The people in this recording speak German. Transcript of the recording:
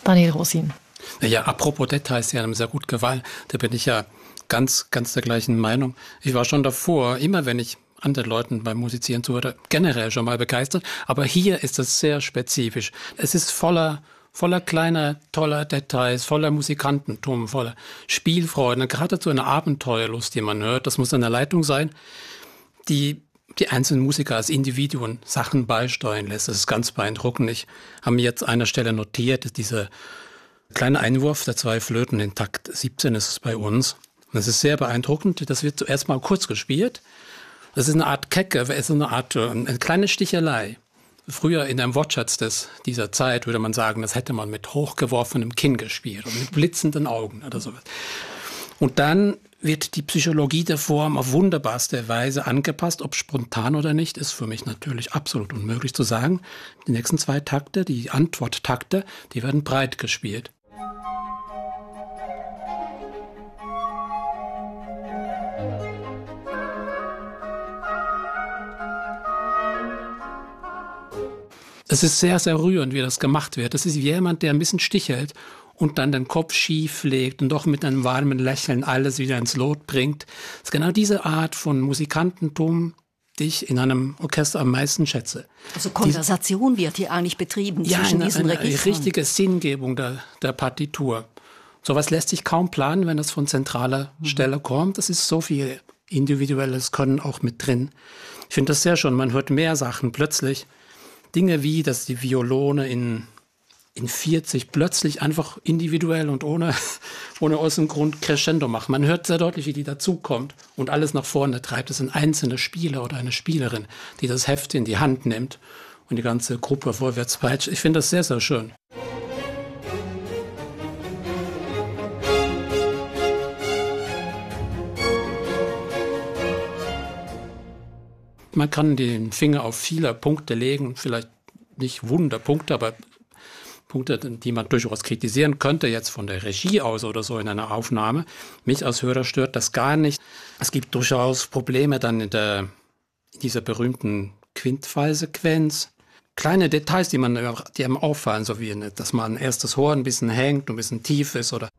Daniel Rosin. Ja, apropos Details, Sie haben sehr gut gefallen. Da bin ich ja ganz der gleichen Meinung. Ich war schon davor, immer wenn ich anderen Leuten beim Musizieren zuhörte, generell schon mal begeistert. Aber hier ist es sehr spezifisch. Es ist voller kleiner, toller Details, voller Musikantentum, voller Spielfreude. Und geradezu eine Abenteuerlust, die man hört. Das muss eine Leitung sein, die einzelnen Musiker als Individuen Sachen beisteuern lässt. Das ist ganz beeindruckend. Ich habe mir jetzt an einer Stelle notiert, dieser kleine Einwurf der 2 Flöten in Takt 17 ist es bei uns. Und das ist sehr beeindruckend. Das wird zuerst mal kurz gespielt. Das ist eine Art eine kleine Stichelei. Früher in einem Wortschatz dieser Zeit würde man sagen, das hätte man mit hochgeworfenem Kinn gespielt oder mit blitzenden Augen oder sowas. Und dann wird die Psychologie der Form auf wunderbarste Weise angepasst. Ob spontan oder nicht, ist für mich natürlich absolut unmöglich zu sagen. Die nächsten 2 Takte, die Antworttakte, die werden breit gespielt. Es ist sehr, sehr rührend, wie das gemacht wird. Das ist wie jemand, der ein bisschen stichelt und dann den Kopf schief legt und doch mit einem warmen Lächeln alles wieder ins Lot bringt. Das ist genau diese Art von Musikantentum, die ich in einem Orchester am meisten schätze. Also Konversation wird hier eigentlich betrieben zwischen diesen Registern. Eine richtige Sinngebung der Partitur. Sowas lässt sich kaum planen, wenn das von zentraler Stelle kommt. Das ist so viel individuelles Können auch mit drin. Ich finde das sehr schön. Man hört mehr Sachen plötzlich. Dinge wie, dass die Violone in 40 plötzlich einfach individuell und ohne Außengrund Crescendo machen. Man hört sehr deutlich, wie die dazukommt und alles nach vorne treibt. Es sind einzelne Spieler oder eine Spielerin, die das Heft in die Hand nimmt und die ganze Gruppe vorwärts peitscht. Ich finde das sehr, sehr schön. Man kann den Finger auf viele Punkte legen, vielleicht nicht Wunderpunkte, aber Punkte, die man durchaus kritisieren könnte, jetzt von der Regie aus oder so in einer Aufnahme. Mich als Hörer stört das gar nicht. Es gibt durchaus Probleme dann in dieser berühmten Quintfallsequenz. Kleine Details, die einem auffallen, so wie dass mal ein erstes Horn ein bisschen hängt, ein bisschen tief ist oder